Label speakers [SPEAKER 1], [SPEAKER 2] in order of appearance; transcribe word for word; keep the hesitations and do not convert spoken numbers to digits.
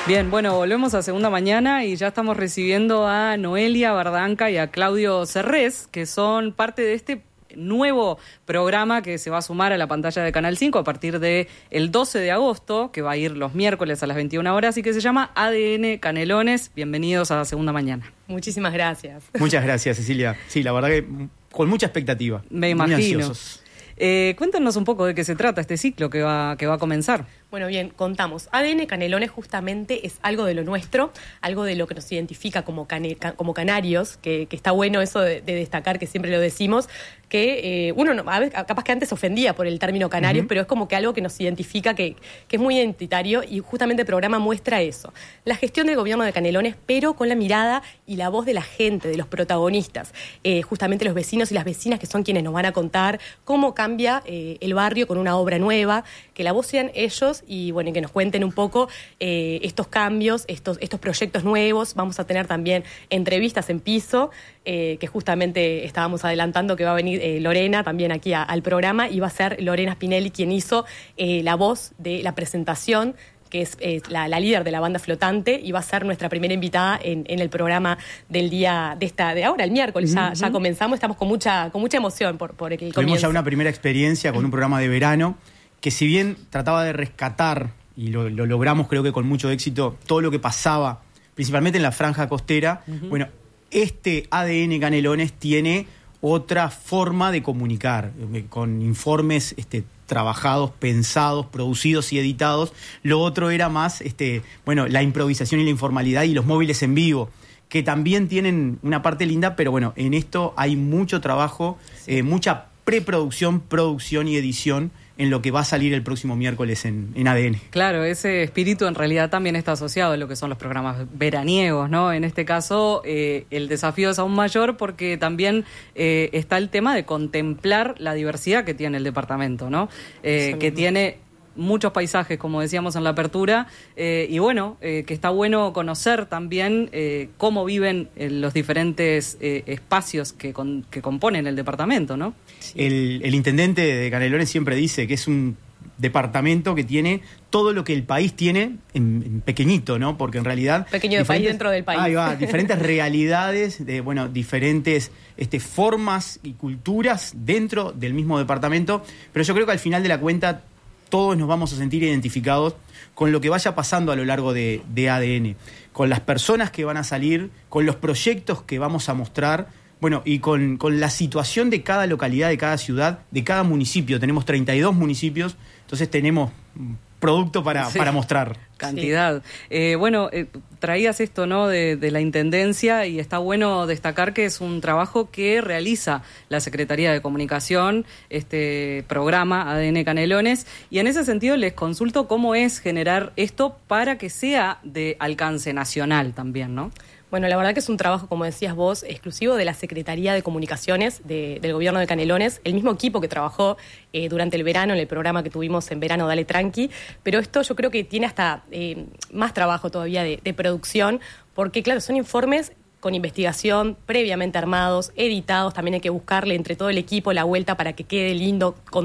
[SPEAKER 1] Bien, bueno, volvemos a Segunda Mañana y ya estamos recibiendo a Noelia Bardanca y a Claudio Serrés, que son parte de este nuevo programa que se va a sumar a la pantalla de Canal cinco a partir del doce de agosto, que va a ir los miércoles a las veintiuna horas y que se llama A D N Canelones. Bienvenidos a Segunda Mañana.
[SPEAKER 2] Muchísimas gracias.
[SPEAKER 3] Muchas gracias, Cecilia. Sí, la verdad que con mucha expectativa.
[SPEAKER 1] Me imagino. Eh, cuéntanos un poco de qué se trata este ciclo que va, que va a comenzar.
[SPEAKER 2] Bueno, bien, contamos. A D N Canelones justamente es algo de lo nuestro, algo de lo que nos identifica como, cane, como canarios, que, que está bueno eso de, de destacar, que siempre lo decimos, que eh, uno no, a veces, capaz que antes ofendía por el término canarios, uh-huh. pero es como que algo que nos identifica, que, que es muy identitario, y justamente el programa muestra eso. La gestión del gobierno de Canelones, pero con la mirada y la voz de la gente, de los protagonistas, eh, justamente los vecinos y las vecinas, que son quienes nos van a contar cómo cambia eh, el barrio con una obra nueva, que la voz sean ellos y bueno, que nos cuenten un poco eh, estos cambios, estos, estos proyectos nuevos. Vamos a tener también entrevistas en piso, eh, que justamente estábamos adelantando que va a venir eh, Lorena también aquí a, al programa, y va a ser Lorena Spinelli quien hizo eh, la voz de la presentación, que es eh, la, la líder de la banda flotante, y va a ser nuestra primera invitada en, en el programa del día de esta de ahora, el miércoles. Uh-huh. Ya, ya comenzamos, estamos con mucha, con mucha emoción por, por el comienzo.
[SPEAKER 3] Tuvimos ya una primera experiencia con un programa de verano que, si bien trataba de rescatar, y lo, lo logramos creo que con mucho éxito, todo lo que pasaba, principalmente en la franja costera, uh-huh. bueno, este A D N Canelones tiene otra forma de comunicar, con informes este, trabajados, pensados, producidos y editados. Lo otro era más, este, bueno, la improvisación y la informalidad y los móviles en vivo, que también tienen una parte linda, pero bueno, en esto hay mucho trabajo, sí. eh, mucha preproducción, producción y edición en lo que va a salir el próximo miércoles en, en A D N.
[SPEAKER 1] Claro, ese espíritu en realidad también está asociado a lo que son los programas veraniegos, ¿no? En este caso, eh, el desafío es aún mayor porque también eh, está el tema de contemplar la diversidad que tiene el departamento, ¿no? Eh, que tiene muchos paisajes, como decíamos en la apertura, eh, y bueno, eh, que está bueno conocer también eh, cómo viven eh, los diferentes eh, espacios que, con, que componen el departamento, ¿no?
[SPEAKER 3] Sí. El, el intendente de Canelones siempre dice que es un departamento que tiene todo lo que el país tiene en, en pequeñito, ¿no? Porque en realidad...
[SPEAKER 2] Pequeño de país dentro del país.
[SPEAKER 3] Ahí va, diferentes realidades, de, bueno, diferentes este, formas y culturas dentro del mismo departamento, pero yo creo que al final de la cuenta todos nos vamos a sentir identificados con lo que vaya pasando a lo largo de, de A D N, con las personas que van a salir, con los proyectos que vamos a mostrar, bueno, y con, con la situación de cada localidad, de cada ciudad, de cada municipio. Tenemos treinta y dos municipios, entonces tenemos producto para, sí. para mostrar.
[SPEAKER 1] Cantidad. Sí. Eh, bueno, eh, traías esto, ¿no?, de, de la Intendencia, y está bueno destacar que es un trabajo que realiza la Secretaría de Comunicación, este programa A D N Canelones, y en ese sentido les consulto cómo es generar esto para que sea de alcance nacional también, ¿no?
[SPEAKER 2] Bueno, la verdad que es un trabajo, como decías vos, exclusivo de la Secretaría de Comunicaciones de, del Gobierno de Canelones, el mismo equipo que trabajó eh, durante el verano en el programa que tuvimos en verano, Dale Tranqui, pero esto yo creo que tiene hasta eh, más trabajo todavía de, de producción, porque claro, son informes con investigación, previamente armados, editados, también hay que buscarle entre todo el equipo la vuelta para que quede lindo, con